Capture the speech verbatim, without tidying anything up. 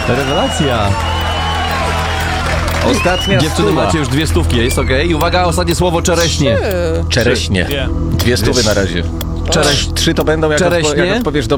Rewelacja. Ostatnia Dziewczyny, stuwa. macie już dwie stówki, jest okej. Okay. Uwaga, ostatnie słowo czereśnie. Czereśnie. Dwie. Dwie stówy na razie. Czereś... Trzy to będą, jak, Czereśnie? odpo- jak odpowiesz dobrze.